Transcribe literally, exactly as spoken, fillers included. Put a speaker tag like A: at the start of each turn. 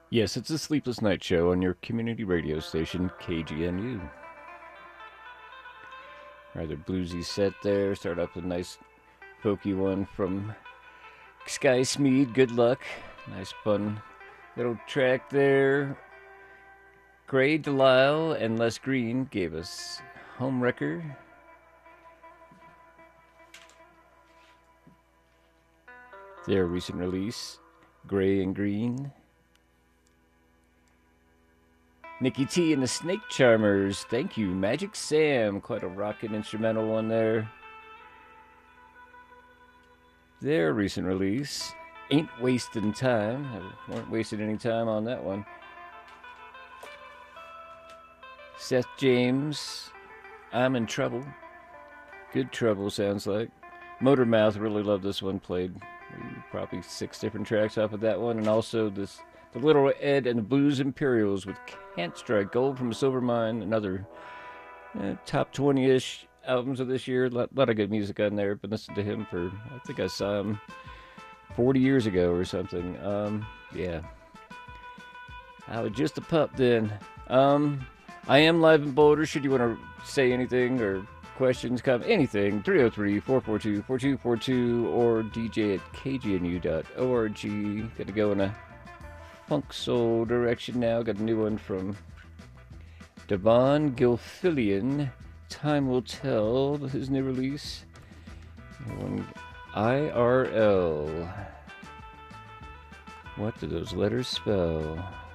A: Yes, it's a Sleepless Night Show on your community radio station, K G N U. Rather bluesy set there. Start up with a nice folky one from Sky Smeed. Good luck. Nice fun little track there. Gray Delisle and Les Green gave us Homewrecker. Their recent release, Gray and Green. Nikki T and the Snake Charmers. Thank you, Magic Sam. Quite a rockin' instrumental one there. Their recent release, Ain't Wastin' Time. I weren't wasting any time on that one. Seth James, I'm in Trouble. Good Trouble sounds like. Motormouth, really love this one. Played probably six different tracks off of that one. And also this the Little Ed and the Blues Imperials with Can't Strike Gold from a Silver Mine. Another uh, top twenty-ish albums of this year. A lot, lot of good music on there. Been listening to him for, I think I saw him forty years ago or something. Um, yeah. I was just a pup then. Um, I am live in Boulder. Should you want to say anything or questions, come anything, three oh three, four four two, four two four two or D J at K G N U dot org. Got to go in a funk soul direction now. Got a new one from Devon Gilfillian. Time Will Tell, his new release. One I R L. What do those letters spell?